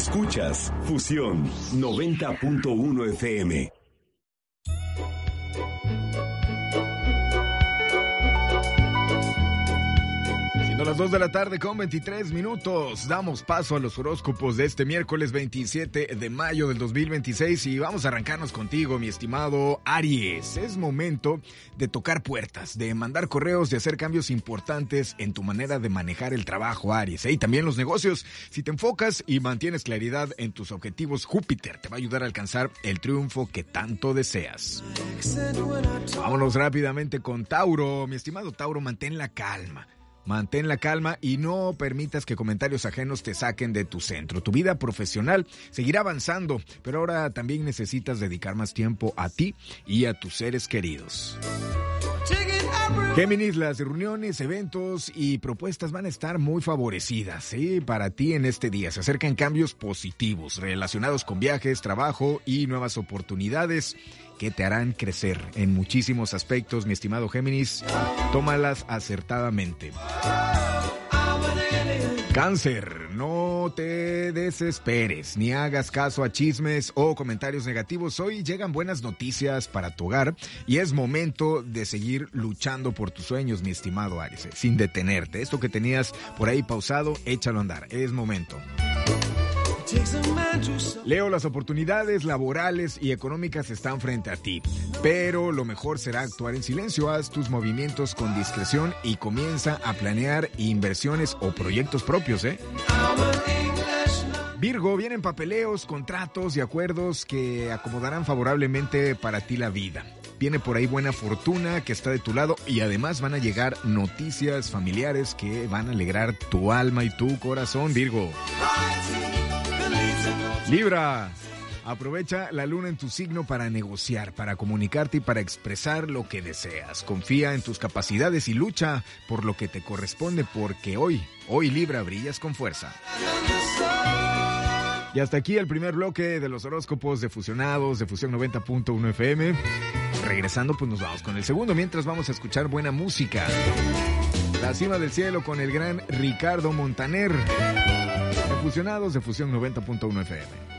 Escuchas Fusión 90.1 FM. Siendo las 2 de la tarde con 23 minutos, damos paso a los horóscopos de este miércoles 27 de mayo del 2026 y vamos a arrancarnos contigo, mi estimado Aries. Es momento de tocar puertas, de mandar correos, de hacer cambios importantes en tu manera de manejar el trabajo, Aries, y también los negocios. Si te enfocas y mantienes claridad en tus objetivos, Júpiter te va a ayudar a alcanzar el triunfo que tanto deseas. Vámonos rápidamente con Tauro. Mi estimado Tauro, mantén la calma. Mantén la calma y no permitas que comentarios ajenos te saquen de tu centro. Tu vida profesional seguirá avanzando, pero ahora también necesitas dedicar más tiempo a ti y a tus seres queridos. Géminis, las reuniones, eventos y propuestas van a estar muy favorecidas, ¿sí? Para ti en este día. Se acercan cambios positivos relacionados con viajes, trabajo y nuevas oportunidades que te harán crecer en muchísimos aspectos, mi estimado Géminis. Tómalas acertadamente. Cáncer, no te desesperes, ni hagas caso a chismes o comentarios negativos. Hoy llegan buenas noticias para tu hogar y es momento de seguir luchando por tus sueños, mi estimado Aries, sin detenerte. Esto que tenías por ahí pausado, échalo a andar, es momento. Leo, las oportunidades laborales y económicas están frente a ti, pero lo mejor será actuar en silencio. Haz tus movimientos con discreción y comienza a planear inversiones o proyectos propios, Virgo, vienen papeleos, contratos y acuerdos que acomodarán favorablemente para ti la vida. Viene por ahí buena fortuna que está de tu lado y además van a llegar noticias familiares que van a alegrar tu alma y tu corazón, Virgo. Libra, aprovecha la luna en tu signo para negociar, para comunicarte y para expresar lo que deseas. Confía en tus capacidades y lucha por lo que te corresponde, porque hoy Libra, brillas con fuerza. Y hasta aquí el primer bloque de los horóscopos de Fusionados, de Fusión 90.1 FM. Regresando, pues nos vamos con el segundo, mientras vamos a escuchar buena música. La cima del cielo con el gran Ricardo Montaner. De Fusionados, de Fusión 90.1 FM.